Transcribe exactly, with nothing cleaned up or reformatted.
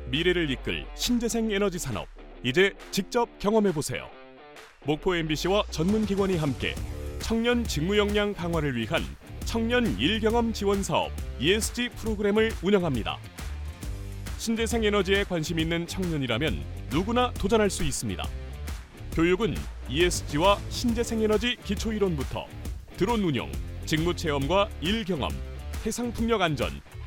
미래를 이끌 신재생 에너지 산업, 이제 직접 경험해보세요. 목포 엠비씨와 전문기관이 함께 청년 직무 역량 강화를 위한 청년 일경험 지원 사업 이에스지 프로그램을 운영합니다. 신재생 에너지에 관심 있는 청년이라면 누구나 도전할 수 있습니다. 교육은 이에스지와 신재생 에너지 기초이론부터 드론 운용, 직무 체험과 일 경험, 해상 풍력 안전,